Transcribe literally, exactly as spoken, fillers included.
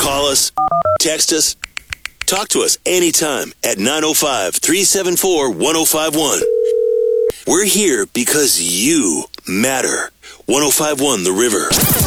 Call us, text us, talk to us anytime at nine oh five, three seven four, one oh five one. We're here because you matter. one oh five point one The River.